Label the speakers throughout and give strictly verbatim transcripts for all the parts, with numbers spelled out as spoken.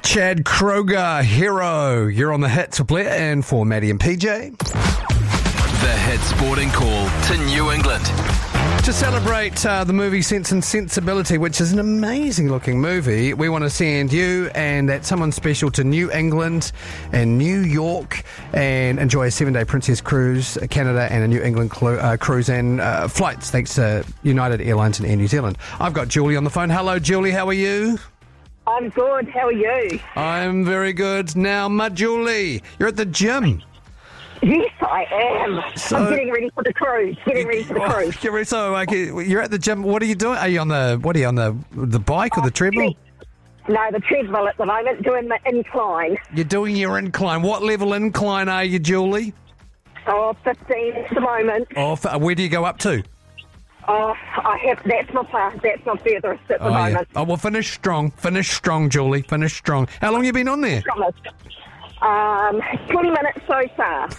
Speaker 1: Chad Kroger, Hero. You're on the hits for Blair and for Maddie and P J.
Speaker 2: The Hit Sporting Call to New England.
Speaker 1: To celebrate uh, the movie Sense and Sensibility, which is an amazing looking movie, we want to send you and that someone special to New England and New York and enjoy a seven-day Princess Cruise, Canada, and a New England clu- uh, cruise and uh, flights thanks to United Airlines and Air New Zealand. I've got Julie on the phone. Hello, Julie. How are you?
Speaker 3: I'm good. How are you?
Speaker 1: I'm very good. Now, my Julie, you're at the gym.
Speaker 3: Yes, I am.
Speaker 1: So-
Speaker 3: I'm getting ready for the cruise. Getting ready for the cruise.
Speaker 1: Get ready. So, like, you're at the gym. What are you doing? Are you on the what are you on the the bike or the treadmill?
Speaker 3: No, the treadmill at the moment, doing the incline.
Speaker 1: You're doing your incline. What level incline are you, Julie?
Speaker 3: Oh, fifteen at the moment.
Speaker 1: Oh, f- where do you go up to?
Speaker 3: Oh, I have. That's my far. That's my furthest at the
Speaker 1: Oh, yeah.
Speaker 3: moment.
Speaker 1: Oh, well, finish strong. Finish strong, Julie. Finish strong. How long have you been on there?
Speaker 3: Promise. Um, twenty minutes so far.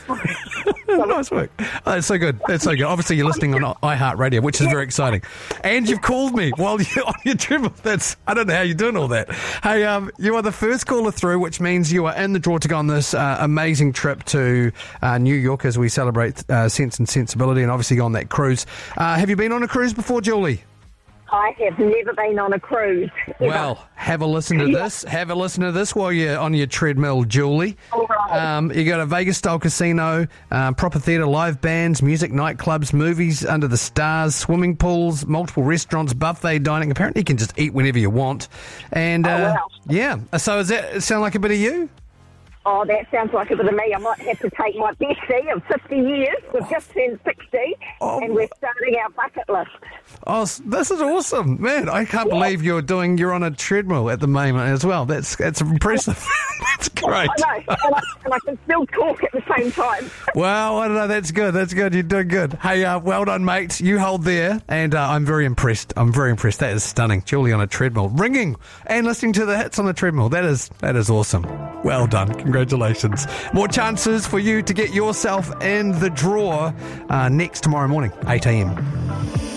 Speaker 1: Nice work. Oh, that's so good. That's so good. Obviously, you're listening on iHeartRadio, which is very exciting. And you've called me while you're on your treadmill. That's, I don't know how you're doing all that. Hey, um, you are the first caller through, which means you are in the draw to go on this uh, amazing trip to uh, New York as we celebrate uh, Sense and Sensibility and obviously go on that cruise. Uh, have you been on a cruise before, Julie?
Speaker 3: I have never been on a cruise. Ever.
Speaker 1: Well, have a listen to this. Have a listen to this while you're on your treadmill, Julie.
Speaker 3: All right.
Speaker 1: Um, you got a Vegas-style casino, uh, proper theatre, live bands, music, nightclubs, movies under the stars, swimming pools, multiple restaurants, buffet dining. Apparently you can just eat whenever you want. And, uh,
Speaker 3: Oh, wow.
Speaker 1: yeah. So does that sound like a bit of you?
Speaker 3: Oh, that sounds like a bit of me. I might have to take my bestie of fifty years. We've just turned sixty,
Speaker 1: Oh.
Speaker 3: and we're starting our bucket list.
Speaker 1: Oh, s- this is awesome. Man, I can't believe you're doing, you're on a treadmill at the moment as well. That's, that's impressive. That's great.
Speaker 3: I know, and I, and I can still talk at the same time.
Speaker 1: Well, I don't know. That's good. That's good. You're doing good. Hey, uh, well done, mate. You hold there, and uh, I'm very impressed. I'm very impressed. That is stunning. Julie on a treadmill, ringing and listening to the hits on the treadmill. That is that is awesome. Well done. Congratulations. More chances for you to get yourself in the draw uh, next tomorrow morning, eight a.m.